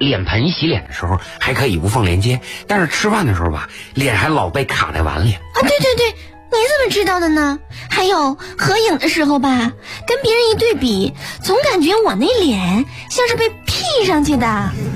脸盆洗脸的时候还可以无缝连接，但是吃饭的时候吧，脸还老被卡在碗里。 啊，对对对，你怎么知道的呢？还有合影的时候吧，跟别人一对比，总感觉我那脸像是被 P 上去的。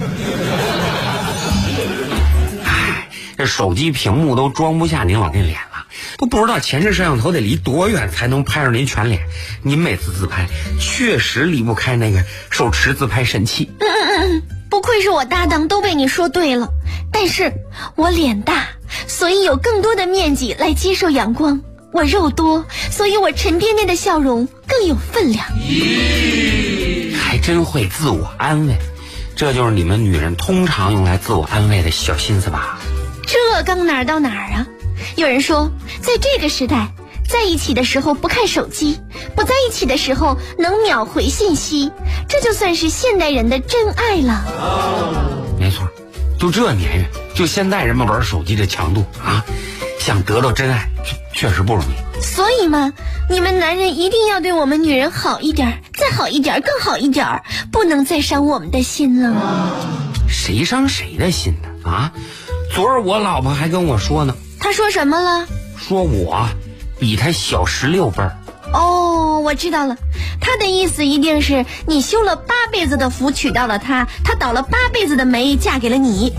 唉，这手机屏幕都装不下您老那脸了，都不知道前置摄像头得离多远才能拍上您全脸。您每次自拍确实离不开那个手持自拍神器。 不愧是我搭档，都被你说对了。但是我脸大，所以有更多的面积来接受阳光；我肉多，所以我沉甸甸的笑容更有分量。 还真会自我安慰，这就是你们女人通常用来自我安慰的小心思吧？ 这刚哪儿到哪儿啊？有人说，在这个时代，在一起的时候不看手机，不在一起的时候能秒回信息，这就算是现代人的真爱了。 没错，就这年月，就现在人们玩手机的强度啊，想得到真爱确实不容易。 所以嘛，你们男人一定要对我们女人好一点，再好一点，更好一点，不能再伤我们的心了。 谁伤谁的心呢？啊，昨儿我老婆还跟我说呢。 她说什么了？ 说我比她小16辈儿。 哦，我知道了，他的意思一定是你修了8辈子的福娶到了他，他倒了8辈子的霉嫁给了你。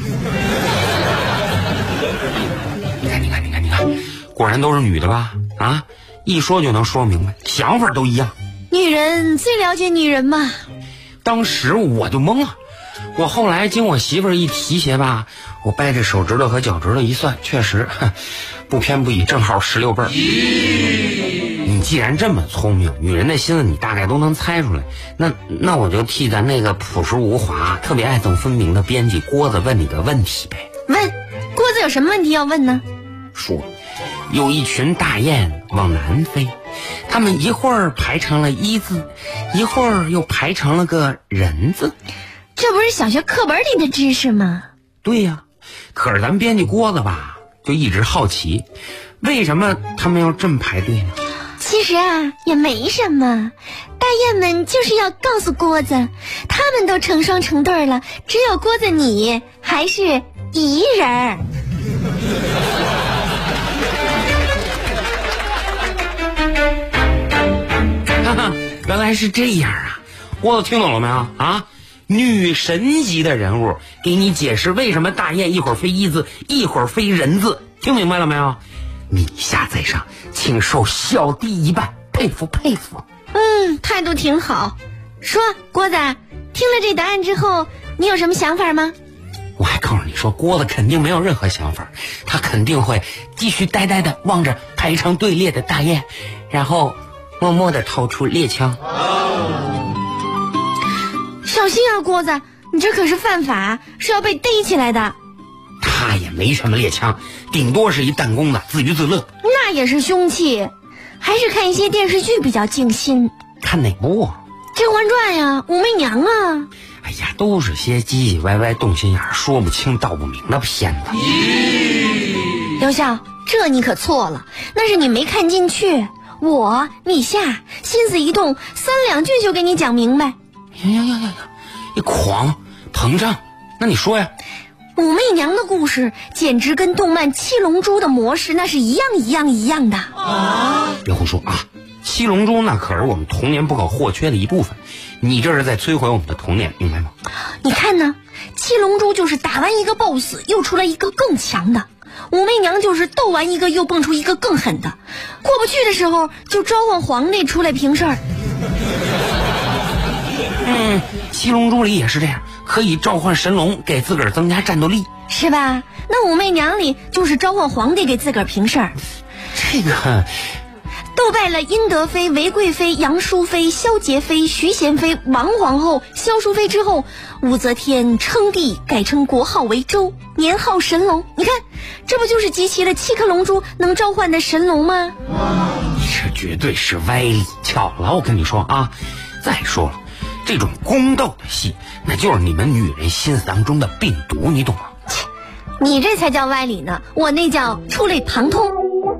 你看，果然都是女的吧？啊，一说就能说明白，想法都一样。 女人最了解女人嘛。 当时我就懵了，我后来经我媳妇儿一提携吧，我掰着手指头和脚趾头一算，确实不偏不倚，正好16辈儿。你既然这么聪明，女人的心思你大概都能猜出来，那我就替咱那个朴实无华、特别爱憎分明的编辑郭子问你个问题呗。 问，郭子有什么问题要问呢？ 说，有一群大雁往南飞，它们一会儿排成了一字，一会儿又排成了个人字。 这不是小学课本里的知识吗？ 对呀，可是咱编辑郭子吧，就一直好奇，为什么他们要这么排队呢？ 其实啊，也没什么，大雁们就是要告诉郭子，他们都成双成对了，只有郭子你还是一人儿。 哈哈，原来是这样啊！郭子听懂了没有啊？女神级的人物给你解释为什么大雁一会儿飞一字，一会儿飞人字，听明白了没有？你下在上，请受小弟一拜，佩服佩服。 态度挺好。说，郭子，听了这答案之后，你有什么想法吗？ 我还告诉你说，郭子肯定没有任何想法，他肯定会继续呆呆的望着排成队列的大雁，然后默默的掏出猎枪。 小心啊，郭子，你这可是犯法，是要被逮起来的。 他也没什么猎枪，顶多是一弹弓子，自娱自乐。 那也是凶器，还是看一些电视剧比较静心。 看哪部啊？ 《甄嬛传》呀，武媚娘啊。 哎呀，都是些唧唧歪歪、动心眼、说不清道不明的片子。 刘笑，这你可错了，那是你没看进去。我你下心思一动，3两句就给你讲明白。 呀，你狂膨胀，那你说呀？ 武媚娘的故事简直跟动漫《七龙珠》的模式那是一样的。 别胡说啊！七龙珠那可是我们童年不可或缺的一部分，你这是在摧毁我们的童年，明白吗？ 你看呢，七龙珠就是打完一个 BOSS 又出来一个更强的，武媚娘就是斗完一个又蹦出一个更狠的，过不去的时候就召唤皇帝出来平事儿。 七龙珠里也是这样，可以召唤神龙给自个儿增加战斗力， 是吧？那武媚娘里就是召唤皇帝给自个儿平事儿。 这个斗败了殷德妃、韦贵妃、杨淑妃、萧洁妃、徐贤妃、王皇后、萧淑妃之后，武则天称帝，改称国号为周，年号神龙。你看，这不就是集齐了7颗龙珠能召唤的神龙吗？ 这绝对是歪理。巧了，我跟你说啊，再说了，这种宫斗的戏，那就是你们女人心思当中的病毒，你懂吗？ 你这才叫歪理呢，我那叫触类旁通。